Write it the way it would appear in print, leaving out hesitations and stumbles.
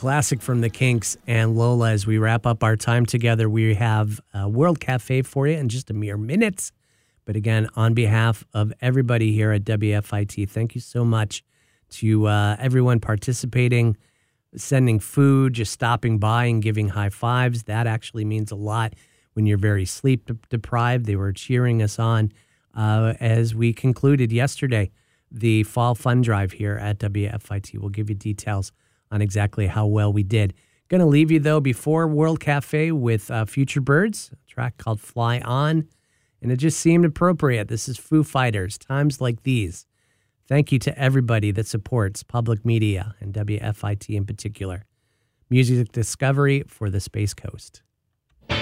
classic from the Kinks and Lola. As we wrap up our time together, we have World Cafe for you in just a mere minutes. But again, on behalf of everybody here at WFIT, thank you so much to everyone participating, sending food, just stopping by and giving high fives. That actually means a lot when you're very sleep deprived. They were cheering us on as we concluded yesterday the Fall Fun Drive here at WFIT. We'll give you details on exactly how well we did. Going to leave you, though, before World Cafe with Future Birds, a track called Fly On. And it just seemed appropriate. This is Foo Fighters, Times Like These. Thank you to everybody that supports public media and WFIT in particular. Music discovery for the Space Coast.